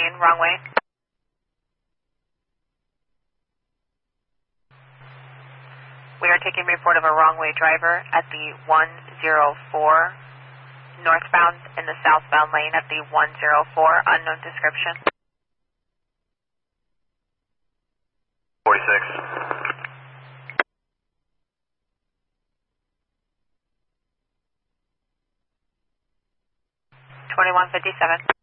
wrong way. We are taking report of a wrong way driver at the 104 northbound in the southbound lane at the 104, unknown description. 46. 2157.